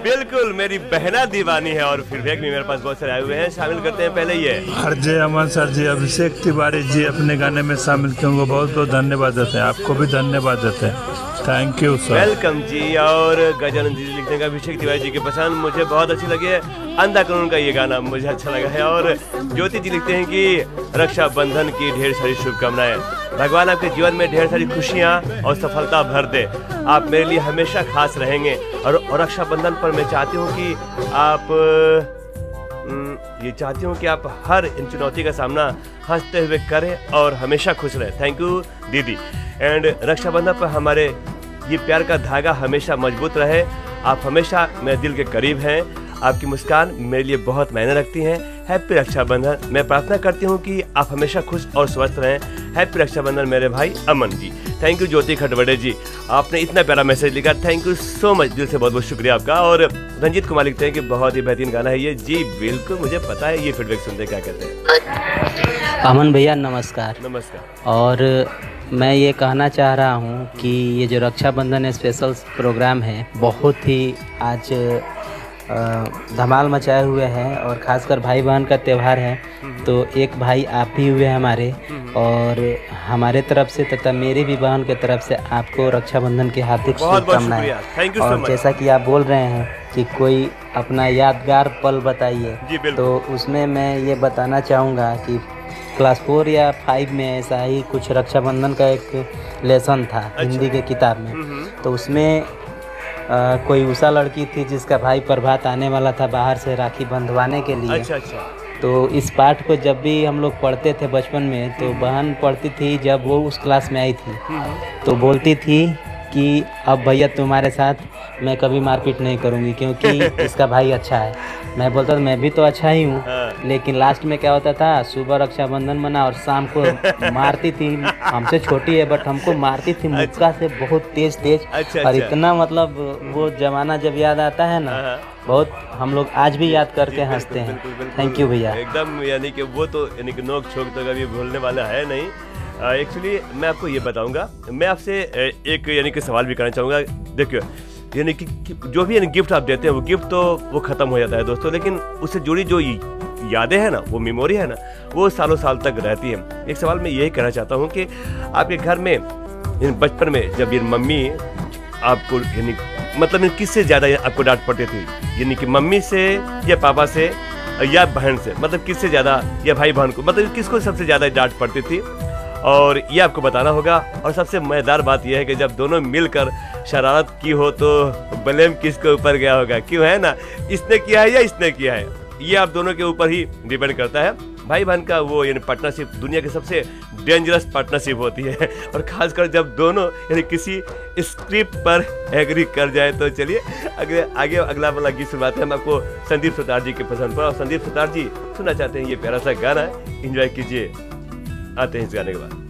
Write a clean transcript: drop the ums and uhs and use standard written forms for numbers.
बिल्कुल, मेरी बहना दीवानी है और फीडबैक भी मेरे पास बहुत सारे आए हुए हैं। शामिल करते हैं पहले ये आरजे अमन सर जी, अभिषेक तिवारी जी अपने गाने में शामिल किए, उनको बहुत बहुत धन्यवाद देते हैं। आपको भी धन्यवाद देते हैं, थैंक यू सर। वेलकम जी। और गजानंद जी लिखते हैं अभिषेक तिवारी जी की पसंद मुझे बहुत अच्छी लगी है, अंधा कानून का ये गाना मुझे अच्छा लगा है। और ज्योति जी लिखते हैं कि रक्षाबंधन की ढेर सारी शुभकामनाएं, भगवान आपके जीवन में ढेर सारी खुशियां और सफलता भर दे, आप मेरे लिए हमेशा खास रहेंगे। और रक्षाबंधन पर मैं चाहती हूँ कि आप आप हर इन चुनौती का सामना हंसते हुए करें और हमेशा खुश रहें। थैंक यू दीदी। एंड रक्षाबंधन पर हमारे ये प्यार का धागा हमेशा मजबूत रहे, आप हमेशा मेरे दिल के करीब हैं, आपकी मुस्कान मेरे लिए बहुत मायने रखती हैं। हैप्पी रक्षाबंधन। मैं प्रार्थना करती हूँ कि आप हमेशा खुश और स्वस्थ रहें। हैप्पी रक्षाबंधन मेरे भाई अमन जी। थैंक यू ज्योति खटवड़े जी, आपने इतना प्यारा मैसेज लिखा, थैंक यू सो मच, दिल से बहुत बहुत शुक्रिया आपका। और रंजीत कुमार लिखते हैं कि बहुत ही बेहतरीन गाना है ये। जी बिल्कुल, मुझे पता है। ये फीडबैक सुनते क्या कहते हैं? अमन भैया नमस्कार। नमस्कार। और मैं ये कहना चाह रहा हूँ कि ये जो रक्षाबंधन स्पेशल प्रोग्राम है बहुत ही आज धमाल मचाए हुए हैं, और ख़ासकर भाई बहन का त्यौहार है, तो एक भाई आप भी हुए हमारे, और हमारे तरफ से तथा मेरी भी बहन के तरफ से आपको रक्षाबंधन की हार्दिक शुभकामनाएं। और जैसा कि आप बोल रहे हैं कि कोई अपना यादगार पल बताइए, तो उसमें मैं ये बताना चाहूँगा कि क्लास 4 या 5 में ऐसा ही कुछ रक्षाबंधन का एक लेसन था। अच्छा। हिंदी के किताब में, तो उसमें कोई उषा लड़की थी जिसका भाई प्रभात आने वाला था बाहर से राखी बंधवाने के लिए। अच्छा अच्छा। तो इस पाठ को जब भी हम लोग पढ़ते थे बचपन में, तो बहन पढ़ती थी, जब वो उस क्लास में आई थी तो बोलती थी कि अब भैया तुम्हारे साथ मैं कभी मारपीट नहीं करूँगी क्योंकि इसका भाई अच्छा है। मैं बोलता था मैं भी तो अच्छा ही हूँ, लेकिन लास्ट में क्या होता था, सुबह रक्षाबंधन मना और शाम को मारती थी। हमसे छोटी है बट हमको मारती थी मुक्का से, बहुत तेज तेज। अच्छा, और इतना मतलब वो जमाना जब याद आता है ना, बहुत हम लोग आज भी याद करके हंसते हैं। थैंक यू भैया। एकदम, यानी कि वो तो यानी कि नोक छोक तो कभी भूलने वाला है नहीं। एक्चुअली मैं आपको ये बताऊंगा, मैं आपसे एक यानी कि सवाल भी करना चाहूँगा। देखिए, यानी कि जो भी यानी गिफ्ट आप देते हैं वो गिफ्ट तो वो ख़त्म हो जाता है दोस्तों, लेकिन उससे जुड़ी जो यादें हैं ना, वो मेमोरी है ना, वो सालों साल तक रहती है। एक सवाल मैं यही कहना चाहता हूँ कि आपके घर में बचपन में जब ये मम्मी आपको यानी मतलब किससे ज़्यादा आपको डांट पड़ती थी, यानी कि मम्मी से या पापा से या बहन से, मतलब किससे ज़्यादा, या भाई बहन को, मतलब किसको सबसे ज़्यादा डांट पड़ती थी, और ये आपको बताना होगा। और सबसे मज़ेदार बात यह है कि जब दोनों मिलकर शरारत की हो तो ब्लेम किसके ऊपर गया होगा, क्यों है ना, इसने किया है या इसने किया है, ये आप दोनों के ऊपर ही डिपेंड करता है। भाई बहन का वो यानी पार्टनरशिप दुनिया की सबसे डेंजरस पार्टनरशिप होती है, और खासकर जब दोनों यानी किसी स्क्रिप्ट पर एग्री कर जाए। तो चलिए आगे अगला वाला गीत सुनवाते हैं हम आपको संदीप सुतार जी के पसंद पर। और संदीप सुतार जी सुनना चाहते हैं ये प्यारा सा गाना, एंजॉय कीजिए, आते हैं इस गाने के बाद।